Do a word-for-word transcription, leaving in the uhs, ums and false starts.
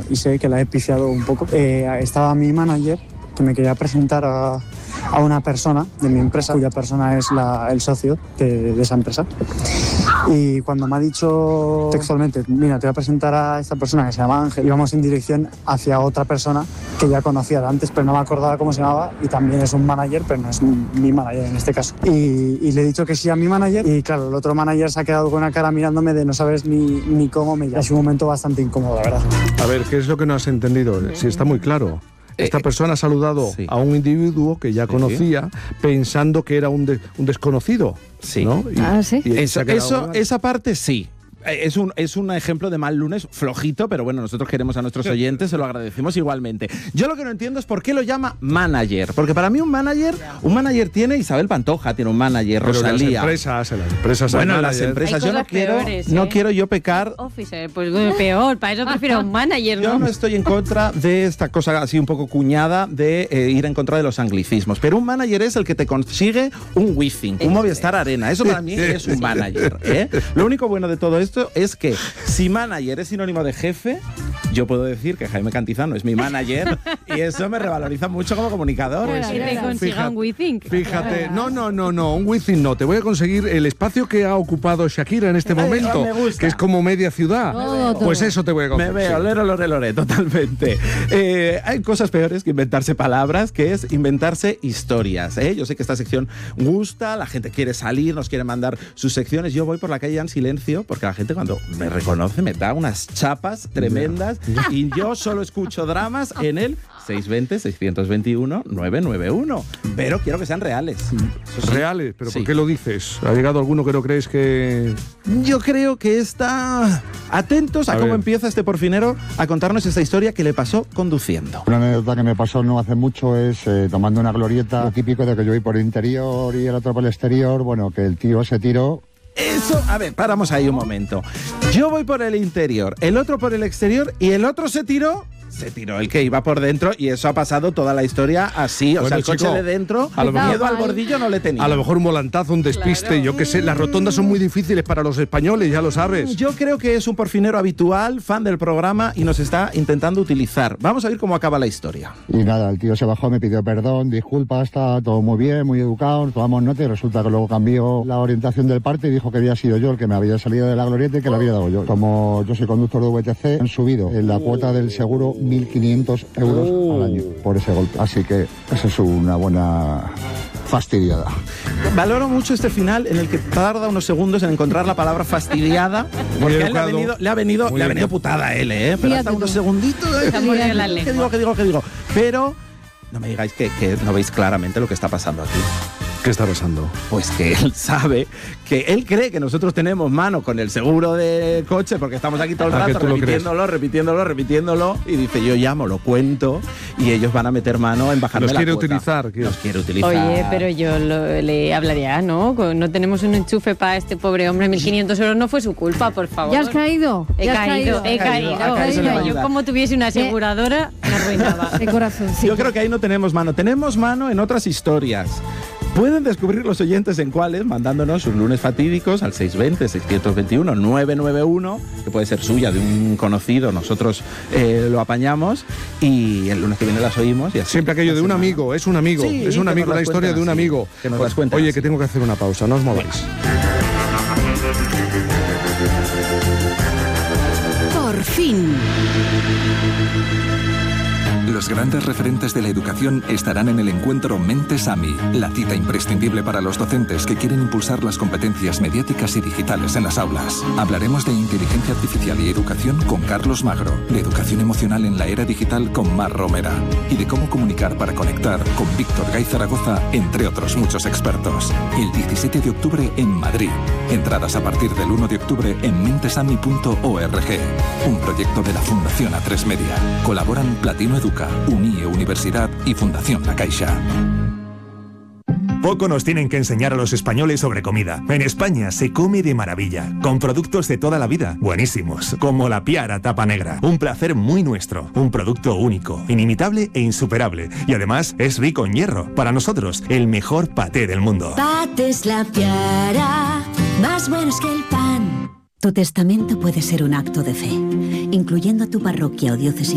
y sé que la he pifiado un poco. Eh, estaba mi manager que me quería presentar a, a una persona de mi empresa, cuya persona es la, el socio de, de esa empresa. Y cuando me ha dicho textualmente, mira, te voy a presentar a esta persona que se llama Ángel, íbamos en dirección hacia otra persona que ya conocía de antes, pero no me acordaba cómo se llamaba, y también es un manager, pero no es mi manager en este caso. Y, y le he dicho que sí a mi manager, y claro, el otro manager se ha quedado con una cara mirándome de no sabes ni, ni cómo me llama. Es un momento bastante incómodo, la verdad. A ver, ¿qué es lo que no has entendido? Si está muy claro. Esta persona ha saludado sí. a un individuo que ya sí. conocía, pensando que era un, de, un desconocido. Sí. ¿no? Y, ah, sí. Y eso, eso, esa parte sí. Es un, es un ejemplo de mal lunes flojito, pero bueno, nosotros queremos a nuestros oyentes, se lo agradecemos igualmente. Yo lo que no entiendo es por qué lo llama manager, porque para mí un manager, un manager tiene Isabel Pantoja, tiene un manager, pero Rosalía. Las empresas, las empresas. Bueno, las empresas, yo no quiero, peores, ¿eh? no quiero yo pecar. Officer, pues bueno, peor, para eso prefiero un manager, ¿no? Yo no estoy en contra de esta cosa así un poco cuñada de eh, ir en contra de los anglicismos, pero un manager es el que te consigue un Wizzing, un Movistar Arena, eso para mí es un manager, ¿eh? Lo único bueno de todo esto es que si manager es sinónimo de jefe, yo puedo decir que Jaime Cantizano es mi manager y eso me revaloriza mucho como comunicador. Pues que te consiga un Wizzing. Fíjate, no, no, no, no, un Wizzing no. Te voy a conseguir el espacio que ha ocupado Shakira en este momento, que es como media ciudad. Todo, todo. Pues eso te voy a conseguir. Me veo, lero, lore, lore, totalmente. Eh, hay cosas peores que inventarse palabras, que es inventarse historias. ¿eh? Yo sé que esta sección gusta, la gente quiere salir, nos quiere mandar sus secciones. Yo voy por la calle en silencio porque la gente cuando me reconoce me da unas chapas tremendas y yo solo escucho dramas en el seis veinte, seiscientos veintiuno, novecientos noventa y uno. Pero quiero que sean reales. Eso sí. ¿Reales? ¿Pero sí. por qué lo dices? ¿Ha llegado alguno que no crees que...? Yo creo que está... Atentos a, a cómo ver. empieza este porfinero a contarnos esta historia que le pasó conduciendo. Una anécdota que me pasó no hace mucho es eh, tomando una glorieta, lo típico de que yo voy por el interior y el otro por el exterior, bueno, que el tío se tiró. Eso, a ver, paramos ahí un momento. Yo voy por el interior, el otro por el exterior y el otro se tiró... Se tiró el que iba por dentro y eso ha pasado toda la historia así. O bueno, sea, el chico, coche de dentro, a lo mejor, miedo al bordillo no le tenía. A lo mejor un volantazo, un despiste, claro. yo qué sé. Las rotondas son muy difíciles para los españoles, ya lo sabes. Yo creo que es un porfinero habitual, fan del programa y nos está intentando utilizar. Vamos a ver cómo acaba la historia. Y nada, el tío se bajó, me pidió perdón, disculpas, está todo muy bien, muy educado, tomamos nota y resulta que luego cambió la orientación del parte y dijo que había sido yo el que me había salido de la glorieta y que lo había dado yo. Como yo soy conductor de V T C, han subido en la cuota del seguro mil quinientos euros oh. al año por ese golpe. Así que esa es una buena fastidiada. Valoro mucho este final en el que tarda unos segundos en encontrar la palabra fastidiada, porque a él le ha venido, le ha venido, le ha venido putada a él, ¿eh? Pero hasta unos segunditos. ¿eh? ¿Qué digo, qué digo, qué digo? Pero no me digáis que, que no veis claramente lo que está pasando aquí. ¿Qué está pasando? Pues que él sabe, que él cree que nosotros tenemos mano con el seguro de coche porque estamos aquí todo el rato repitiéndolo, repitiéndolo, repitiéndolo y dice yo llamo, lo cuento y ellos van a meter mano en bajarme la cuota. Los quiere utilizar. Los quiere utilizar. Oye, pero yo lo, le hablaría, ¿no? No tenemos un enchufe para este pobre hombre, mil quinientos euros no fue su culpa, por favor. ¿Ya has caído? He ¿Ya caído, he caído. He caído. caído. caído. Yo como tuviese una aseguradora me arruinaba. De corazón, sí. Yo creo que ahí no tenemos mano, tenemos mano en otras historias. Pueden descubrir los oyentes en cuáles, mandándonos sus lunes fatídicos al seis veinte, seiscientos veintiuno, novecientos noventa y uno, que puede ser suya, de un conocido, nosotros eh, lo apañamos y el lunes que viene las oímos. Y así, siempre aquello de un amigo, es un amigo, sí, es un amigo, la historia de un así, amigo. Que nos pues, las cuenten oye, así. Que tengo que hacer una pausa, no os mováis. Por fin. Los grandes referentes de la educación estarán en el encuentro Mentes AMI, la cita imprescindible para los docentes que quieren impulsar las competencias mediáticas y digitales en las aulas. Hablaremos de inteligencia artificial y educación con Carlos Magro, de educación emocional en la era digital con Mar Romera y de cómo comunicar para conectar con Víctor Gay Zaragoza, entre otros muchos expertos. El diecisiete de octubre en Madrid. Entradas a partir del uno de octubre en mentesami punto org. Un proyecto de la Fundación A tres Media. Colaboran Platino Educa, UNIE Universidad y Fundación La Caixa. Poco nos tienen que enseñar a los españoles sobre comida. En España se come de maravilla, con productos de toda la vida, buenísimos, como la Piara Tapa Negra. Un placer muy nuestro, un producto único, inimitable e insuperable. Y además es rico en hierro. Para nosotros, el mejor paté del mundo. Patés La Piara, más buenos que el pan. Tu testamento puede ser un acto de fe, incluyendo tu parroquia o diócesis